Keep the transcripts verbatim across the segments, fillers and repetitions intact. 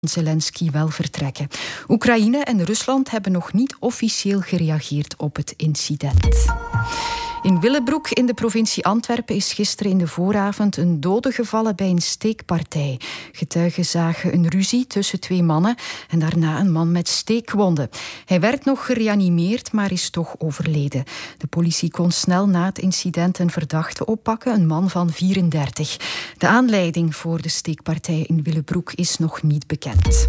Zelensky wel vertrekken. Oekraïne en Rusland hebben nog niet officieel gereageerd op het incident. In Willebroek in de provincie Antwerpen is gisteren in de vooravond een dode gevallen bij een steekpartij. Getuigen zagen een ruzie tussen twee mannen en daarna een man met steekwonden. Hij werd nog gereanimeerd, maar is toch overleden. De politie kon snel na het incident een verdachte oppakken, een man van vierendertig. De aanleiding voor de steekpartij in Willebroek is nog niet bekend.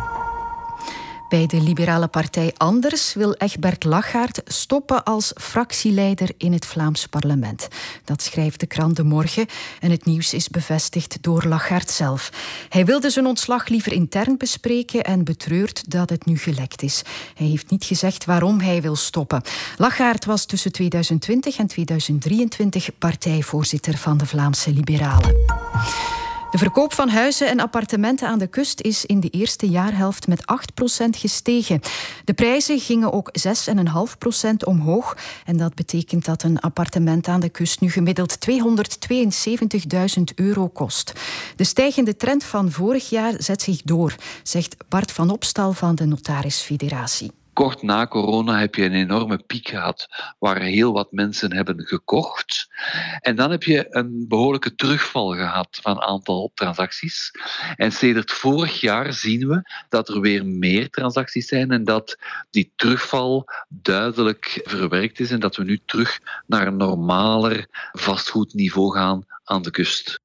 Bij de liberale partij Anders wil Egbert Lachaert stoppen als fractieleider in het Vlaams parlement. Dat schrijft de krant De Morgen en het nieuws is bevestigd door Lachaert zelf. Hij wilde zijn ontslag liever intern bespreken en betreurt dat het nu gelekt is. Hij heeft niet gezegd waarom hij wil stoppen. Lachaert was tussen tweeduizend twintig en tweeduizend drieëntwintig partijvoorzitter van de Vlaamse Liberalen. De verkoop van huizen en appartementen aan de kust is in de eerste jaarhelft met acht procent gestegen. De prijzen gingen ook zes komma vijf procent omhoog. En dat betekent dat een appartement aan de kust nu gemiddeld tweehonderdtweeënzeventigduizend euro kost. De stijgende trend van vorig jaar zet zich door, zegt Bart van Opstal van de Notarisfederatie. Kort na corona heb je een enorme piek gehad waar heel wat mensen hebben gekocht. En dan heb je een behoorlijke terugval gehad van aantal transacties. En sedert vorig jaar zien we dat er weer meer transacties zijn en dat die terugval duidelijk verwerkt is en dat we nu terug naar een normaler vastgoedniveau gaan aan de kust.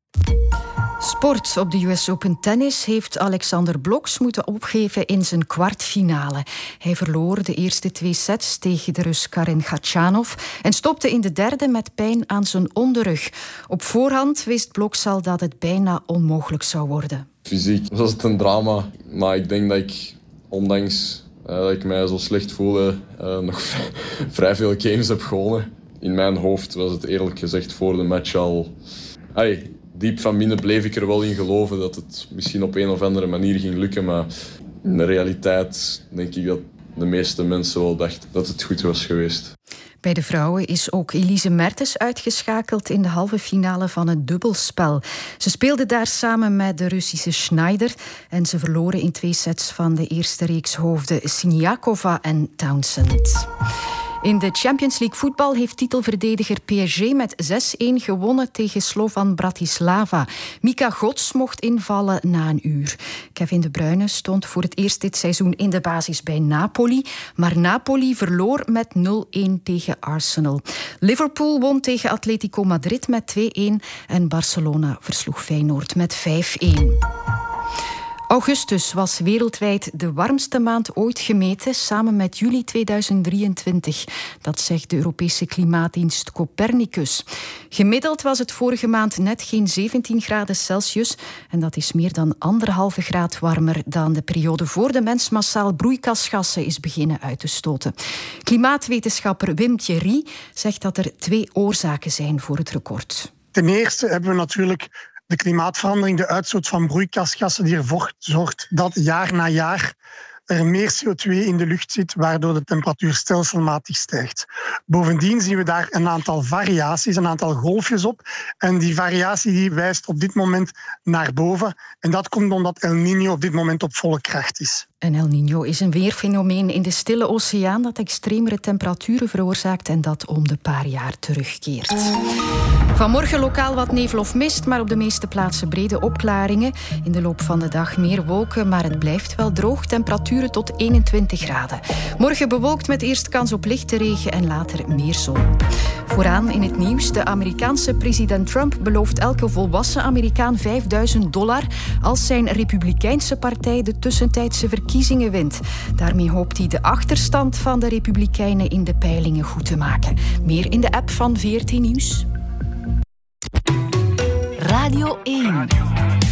Sport. Op de U S Open Tennis heeft Alexander Bloks moeten opgeven in zijn kwartfinale. Hij verloor de eerste twee sets tegen de Rus Karen Khachanov en stopte in de derde met pijn aan zijn onderrug. Op voorhand wist Bloks al dat het bijna onmogelijk zou worden. Fysiek was het een drama, maar ik denk dat ik, ondanks uh, dat ik mij zo slecht voelde, uh, nog vrij veel games heb gewonnen. In mijn hoofd was het eerlijk gezegd voor de match al... Hey, diep van binnen bleef ik er wel in geloven dat het misschien op een of andere manier ging lukken. Maar in de realiteit denk ik dat de meeste mensen wel dachten dat het goed was geweest. Bij de vrouwen is ook Elise Mertens uitgeschakeld in de halve finale van het dubbelspel. Ze speelde daar samen met de Russische Schneider en ze verloren in twee sets van de eerste reeks hoofden Siniakova en Townsend. In de Champions League voetbal heeft titelverdediger P S G met zes-een gewonnen tegen Slovan Bratislava. Mika Gods mocht invallen na een uur. Kevin De Bruyne stond voor het eerst dit seizoen in de basis bij Napoli. Maar Napoli verloor met nul-een tegen Arsenal. Liverpool won tegen Atletico Madrid met twee-een en Barcelona versloeg Feyenoord met vijf-een. Augustus was wereldwijd de warmste maand ooit gemeten, samen met juli tweeduizend drieëntwintig. Dat zegt de Europese klimaatdienst Copernicus. Gemiddeld was het vorige maand net geen zeventien graden Celsius. En dat is meer dan anderhalve graad warmer dan de periode voor de mens massaal broeikasgassen is beginnen uit te stoten. Klimaatwetenschapper Wim Thierry zegt dat er twee oorzaken zijn voor het record. Ten eerste hebben we natuurlijk de klimaatverandering, de uitstoot van broeikasgassen die ervoor zorgt dat jaar na jaar er meer C O twee in de lucht zit, waardoor de temperatuur stelselmatig stijgt. Bovendien zien we daar een aantal variaties, een aantal golfjes op. En die variatie die wijst op dit moment naar boven. En dat komt omdat El Niño op dit moment op volle kracht is. En El Niño is een weerfenomeen in de Stille Oceaan dat extremere temperaturen veroorzaakt en dat om de paar jaar terugkeert. Vanmorgen lokaal wat nevel of mist, maar op de meeste plaatsen brede opklaringen. In de loop van de dag meer wolken, maar het blijft wel droog. Temperaturen tot eenentwintig graden. Morgen bewolkt met eerst kans op lichte regen en later meer zon. Vooraan in het nieuws. De Amerikaanse president Trump belooft elke volwassen Amerikaan vijfduizend dollar als zijn Republikeinse partij de tussentijdse verkiezingen wint. Daarmee hoopt hij de achterstand van de Republikeinen in de peilingen goed te maken. Meer in de app van V R T Nieuws. Radio één.